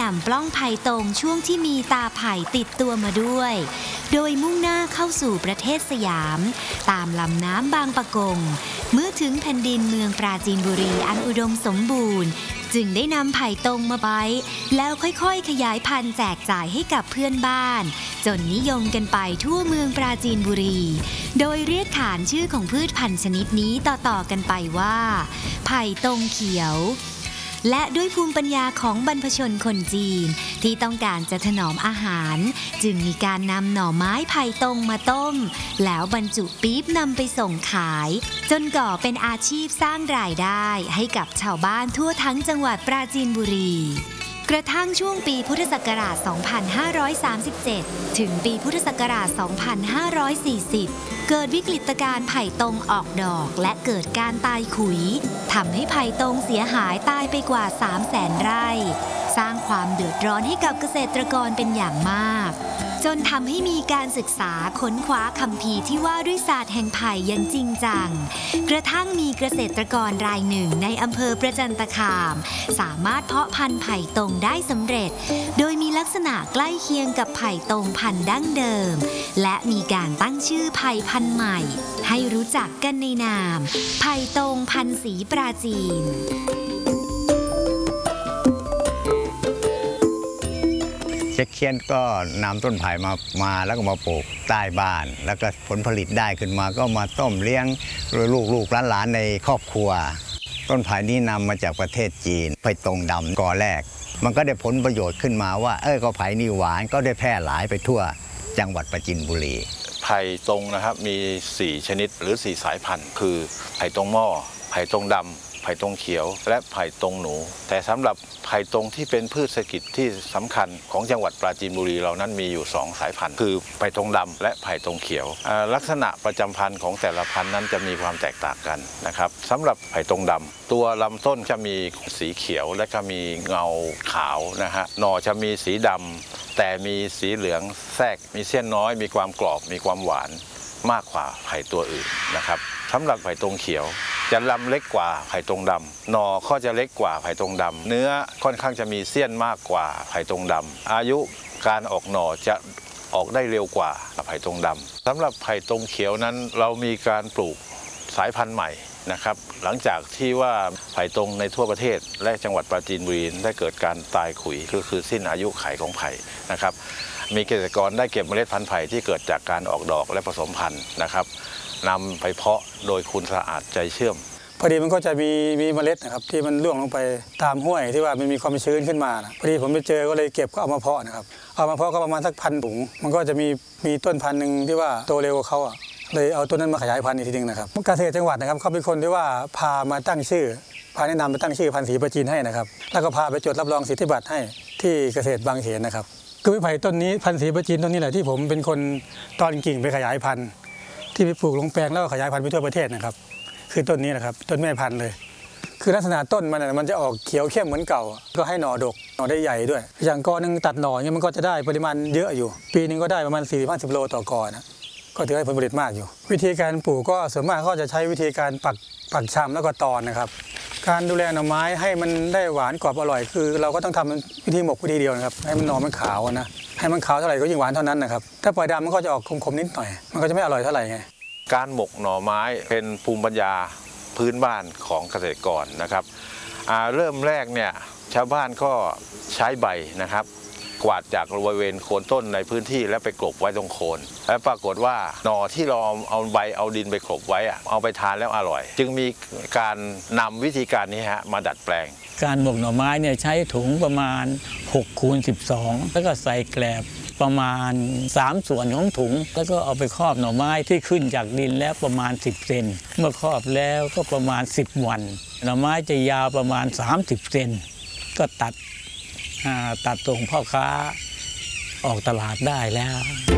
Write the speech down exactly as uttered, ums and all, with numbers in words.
นำปล้องไผ่ตรงช่วงที่มีตาไผ่ติดตัวมาด้วยโดยมุ่งหน้าเข้าสู่ประเทศสยามตามลำน้ำบางปะกงเมื่อถึงแผ่นดินเมืองปราจีนบุรีอันอุดมสมบูรณ์จึงได้นำไผ่ตรงมาไว้แล้วค่อยๆขยายพันธุ์แจกจ่ายให้กับเพื่อนบ้านจนนิยมกันไปทั่วเมืองปราจีนบุรีโดยเรียกขานชื่อของพืชพันธุ์ชนิดนี้ต่อๆกันไปว่าไผ่ตรงเขียวและด้วยภูมิปัญญาของบรรพชนคนจีนที่ต้องการจะถนอมอาหารจึงมีการนำหน่อไม้ไผ่ตรงมาต้มแล้วบรรจุปี๊บนำไปส่งขายจนก่อเป็นอาชีพสร้างรายได้ให้กับชาวบ้านทั่วทั้งจังหวัดปราจีนบุรีกระทั่งช่วงปีพุทธศักราช สองพันห้าร้อยสามสิบเจ็ด ถึงปีพุทธศักราช สองพันห้าร้อยสี่สิบ เกิดวิกฤตการณ์ไผ่ตรงออกดอกและเกิดการตายขุยทำให้ไผ่ตรงเสียหายตายไปกว่า สามแสน ไร่สร้างความเดือดร้อนให้กับเกษตรกรเป็นอย่างมากจนทำให้มีการศึกษาค้นคว้าคัมภีร์ที่ว่าด้วยศาสตร์แห่งไผ่อย่างจริงจังกระทั่งมีเกษตรกรรายหนึ่งในอำเภอประจันตคามสามารถเพาะพันธุ์ไผ่ตรงได้สำเร็จโดยมีลักษณะใกล้เคียงกับไผ่ตรงพันธุ์ดั้งเดิมและมีการตั้งชื่อไผ่พันธุ์ใหม่ให้รู้จักกันในนามไผ่ตรงพันธุ์ศรีปราจีนเจ๊เคียนก็นำต้นไผ่มามาแล้วก็มาปลูกใต้บ้านแล้วก็ผลผลิตได้ขึ้นมาก็มาต้มเลี้ยงลูกลูกหลานๆในครอบครัวต้นไผ่นี้นำมาจากประเทศจีนไผ่ตรงดำกอแรกมันก็ได้ผลประโยชน์ขึ้นมาว่าเออก็ไผ่นี่หวานก็ได้แพร่หลายไปทั่วจังหวัดปราจีนบุรีไผ่ตรงนะครับมีสี่ชนิดหรือสี่สายพันธุ์คือไผ่ตรงหม้อไผ่ตรงดำไผ่ตรงเขียวและไผ่ตรงหนูแต่สำหรับไผ่ตรงที่เป็นพืชเศรษฐกิจที่สำคัญของจังหวัดปราจีนบุรีเรานั้นมีอยู่สองสายพันธุ์คือไผ่ตรงดำและไผ่ตรงเขียวลักษณะประจำพันธุ์ของแต่ละพันธุ์นั้นจะมีความแตกต่างกันนะครับสำหรับไผ่ตรงดำตัวลำต้นจะมีสีเขียวและก็มีเงาขาวนะฮะหน่อจะมีสีดำแต่มีสีเหลืองแทรกมีเส้นน้อยมีความกรอบมีความหวานมากกว่าไผ่ตัวอื่นนะครับสำหรับไผ่ตรงเขียวจะลำเล็กกว่าไผ่ตรงดำหน่อก็จะเล็กกว่าไผ่ตรงดำเนื้อค่อนข้างจะมีเสี้ยนมากกว่าไผ่ตรงดำอายุการออกหน่อจะออกได้เร็วกว่าไผ่ตรงดำสำหรับไผ่ตรงเขียวนั้นเรามีการปลูกสายพันธุ์ใหม่นะครับหลังจากที่ว่าไผ่ตรงในทั่วประเทศและจังหวัดปราจีนบุรีได้เกิดการตายขุยคือคือสิ้นอายุไขของไผ่นะครับมีเกษตรกรได้เก็บเมล็ดพันธุ์ไผ่ที่เกิดจากการออกดอกและผสมพันธุ์นะครับนำไปเพาะโดยคุณสะอาดใจเชื่อมพอดีมันก็จะมีมีเมล็ดนะครับที่มันร่วงลงไปตามห้วยที่ว่ามันมีความชื้นขึ้นมานะพอดีผมไปเจอก็เลยเก็บก็เอามาเพาะนะครับเอามาเพาะก็ประมาณสักพันถุงมันก็จะมีมีต้นพันธุ์หนึ่งที่ว่าโตเร็วกว่าเขาอ่ะเลยเอาต้นนั้นมาขยายพันธุ์อีกทีนึงนะครับเกษตรจังหวัดนะครับเขาเป็นคนที่ว่าพามาตั้งชื่อพาแนะนำไปตั้งชื่อพันธุ์ศรีปราจีนให้นะครับแล้วก็พาไปจดรับรองสิทธิบัตรให้ที่เกษตรบางเขนนะครับคือไผ่ต้นนี้พันธุ์ศรีปราจีนต้นนี้แหละที่ผมเป็นคนตอนกิ่งไปขยายพันธุ์ที่ไปปลูกลงแปลงแล้วก็ขยายพันธุ์ไปทั่วประเทศนะครับคือต้นนี้นะครับต้นแม่พันธุ์เลยคือลักษณะต้นมันมันจะออกเขียวเข้มเหมือนเก่าก็ให้หน่อดกหน่อได้ใหญ่ด้วยอย่างกอนึงตัดหน่อเนี่ยมันก็จะได้ปริมาณเยอะอยู่ปีนึงก็ได้ประมาณสี่สิบห้าสิบโลต่อกอนะก็ถือให้ผลผลิตมากอยู่วิธีการปลูกก็ส่วนมากก็จะใช้วิธีการปักปักชำแล้วก็ตอนนะครับการดูแลหน่อไม้ให้มันได้หวานกรอบอร่อยคือเราก็ต้องทำวิธีหมกวิธีเดียวนะครับให้มันหน่อมันขาวนะให้มันขาวเท่าไหร่ก็ยิ่งหวานเท่านั้นนะครับถ้าปล่อยดำมันก็จะออกคมๆนิดหน่อยมันก็จะไม่อร่อยเท่าไหร่ไงการหมกหน่อไม้เป็นภูมิปัญญาพื้นบ้านของเกษตรกรนะครับเริ่มแรกเนี่ยชาวบ้านก็ใช้ใบนะครับกวาดจากบริเวณโคนต้นในพื้นที่แล้วไปกลบไว้ตรงโคนและปรากฏว่าหน่อที่เราเอาใบเอาดินไปกลบไว้เอาไปทานแล้วอร่อยจึงมีการนำวิธีการนี้ฮะมาดัดแปลงการหมกหน่อไม้เนี่ยใช้ถุงประมาณหกคูณสิบสองแล้วก็ใส่แกลบประมาณสามส่วนของถุงแล้วก็เอาไปครอบหน่อไม้ที่ขึ้นจากดินแล้วประมาณสิบเซนเมื่อครอบแล้วก็ประมาณสิบวันหน่อไม้จะยาวประมาณสามสิบเซนก็ตัดตัดส่งพ่อค้าออกตลาดได้แล้ว